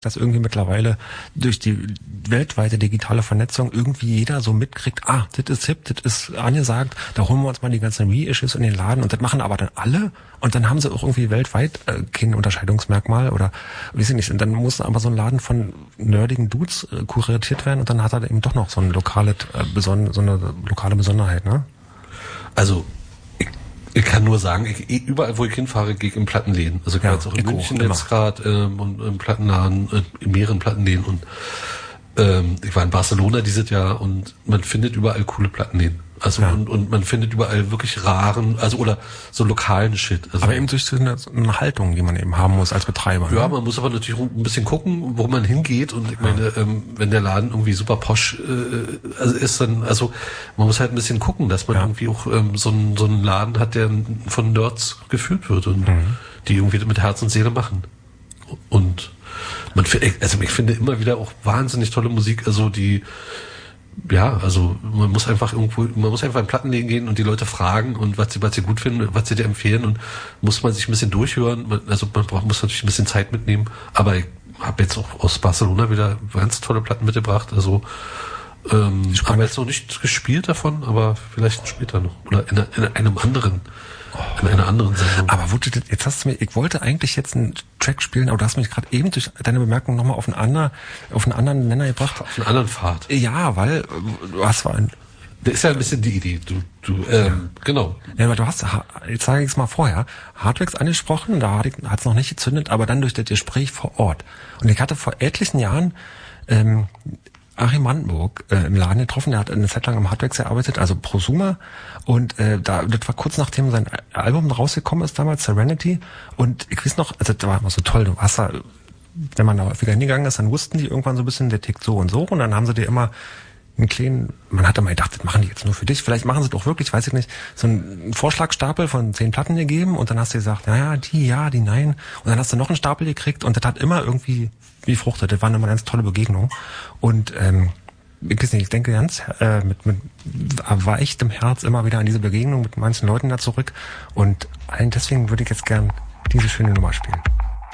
dass irgendwie mittlerweile durch die weltweite digitale Vernetzung irgendwie jeder so mitkriegt, das ist hip, das ist angesagt, da holen wir uns mal die ganzen Reissues in den Laden und das machen aber dann alle und dann haben sie auch irgendwie weltweit kein Unterscheidungsmerkmal oder weiß ich nicht, und dann muss aber so ein Laden von nerdigen Dudes kuratiert werden und dann hat er eben doch noch so eine lokale Besonderheit, ne? Also ich kann nur sagen, überall, wo ich hinfahre, gehe ich in Plattenläden. Also ich war jetzt auch in München jetzt gerade und im Plattenladen, in mehreren Plattenläden und ich war in Barcelona dieses Jahr und man findet überall coole Plattenläden. Also und man findet überall wirklich raren, also oder so lokalen Shit. Also, aber eben durch so eine Haltung, die man eben haben muss als Betreiber. Ja, ne? Man muss aber natürlich ein bisschen gucken, wo man hingeht und ich meine, wenn der Laden irgendwie super posch ist, dann, also man muss halt ein bisschen gucken, dass man irgendwie auch so einen Laden hat, der von Nerds geführt wird und die irgendwie mit Herz und Seele machen. Und ich finde immer wieder auch wahnsinnig tolle Musik, also man muss einfach in Plattenläden gehen und die Leute fragen und was sie gut finden, was sie dir empfehlen und muss man sich ein bisschen durchhören, muss natürlich ein bisschen Zeit mitnehmen, aber ich habe jetzt auch aus Barcelona wieder ganz tolle Platten mitgebracht, also ich habe jetzt noch nicht gespielt davon, aber vielleicht später noch oder in einer anderen Sendung. Aber jetzt hast du mir, ich wollte eigentlich jetzt einen Track spielen, aber du hast mich gerade eben durch deine Bemerkung nochmal auf einen anderen Nenner gebracht. Auf einen anderen Pfad. Ja, weil was war ein... Das ist ja ein bisschen die Idee. Genau. Ja, aber du hast, jetzt sage ich es mal vorher, Hardwax angesprochen, da hat es noch nicht gezündet, aber dann durch das Gespräch vor Ort. Und ich hatte vor etlichen Jahren Achim Brandenburg im Laden getroffen, der hat eine Zeit lang am Hardwax gearbeitet, also Prosumer, und das war kurz nachdem sein Album rausgekommen ist damals, Serenity, und ich weiß noch, also das war immer so toll, du hast da, wenn man da häufiger hingegangen ist, dann wussten die irgendwann so ein bisschen, der tickt so und dann haben sie dir immer einen kleinen, man hat immer gedacht, das machen die jetzt nur für dich, vielleicht machen sie doch wirklich, weiß ich nicht, so einen Vorschlagstapel von 10 Platten gegeben und dann hast du gesagt, die nein, und dann hast du noch einen Stapel gekriegt und das hat immer irgendwie befruchtet, das waren immer ganz tolle Begegnungen und ich weiß nicht, ich denke ganz mit erweichtem Herz immer wieder an diese Begegnung mit manchen Leuten da zurück und deswegen würde ich jetzt gern diese schöne Nummer spielen.